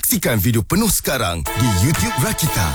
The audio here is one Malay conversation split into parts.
Saksikan video penuh sekarang di YouTube Rakita.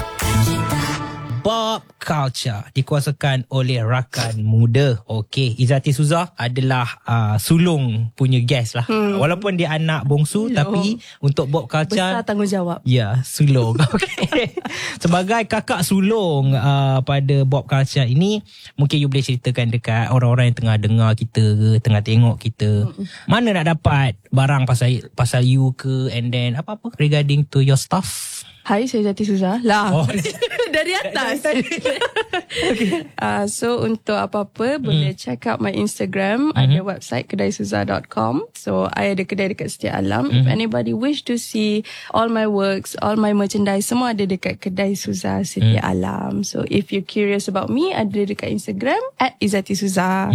Pop Culture dikuasakan oleh rakan muda. Okey, Izzati Suzah adalah sulung punya guest lah. Walaupun dia anak bongsu, tapi untuk Pop Culture besar tanggungjawab. Ya, sulung. Okey. Sebagai kakak sulung pada Pop Culture ini, mungkin you boleh ceritakan dekat orang-orang yang tengah dengar kita ke, tengah tengok kita, mana nak dapat barang pasal you ke, and then apa-apa regarding to your stuff. Hai, saya Izzati Suzah lah. Oh. Dari atas. Okay. So untuk apa-apa boleh check out my Instagram. Ada website kedaisuzah.com. So I ada kedai dekat Setia Alam. If anybody wish to see all my works, all my merchandise, semua ada dekat Kedai Suzah Setia Alam. So if you curious about me, ada dekat Instagram @Izzati Suzah.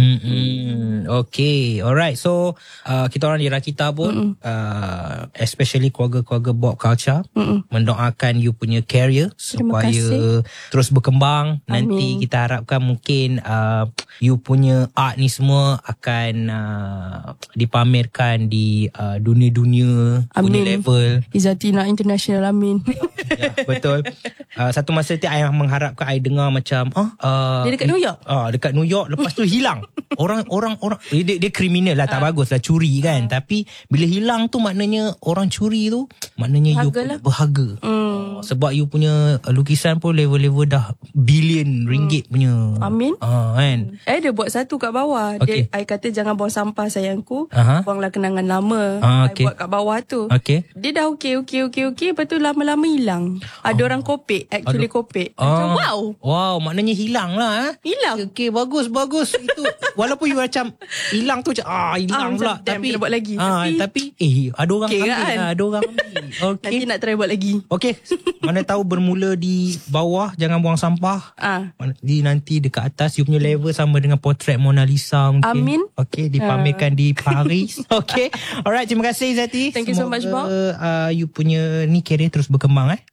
Okay, alright. So kita orang di Rakita pun especially keluarga-keluarga Pop Culture mendoakan you punya career supaya terus berkembang. Amin. Nanti kita harapkan mungkin you punya art ni semua akan dipamerkan di dunia-dunia punya level. Izzati nak international, amin. Ya, betul. Satu masa nanti I mengharapkan I dengar macam dia dekat New York. Dekat New York, lepas tu hilang. Orang dia kriminal lah, tak bagus lah, curi kan. Tapi bila hilang tu maknanya orang curi tu maknanya you berharga. Sebab you punya lukisan pun level-level dah bilion ringgit punya. Amin. Kan. Dia buat satu kat bawah. Okay. I kata jangan buang sampah sayangku. Buanglah kenangan lama. Okay. I buat kat bawah tu. Okay. Dia dah okey. Lepas tu lama-lama hilang. Ada orang kopek. Actually kopek. Macam wow, maknanya hilang lah. Hilang. Okay, bagus. Itu walaupun you macam hilang tu macam hilang pula. Tapi kena buat lagi. Tapi ada orang okay, ambil. Kan? Ada orang ambil. Okay. Nanti nak try buat lagi. Okay. Mana tahu bermula di bawah, jangan buang sampah. Nanti dekat atas you punya level sama dengan potret Mona Lisa mungkin. Amin. Okay, dipamerkan di Paris. Okay. Alright, terima kasih Izzati. Thank you so much, Bob. You punya ni career terus berkembang.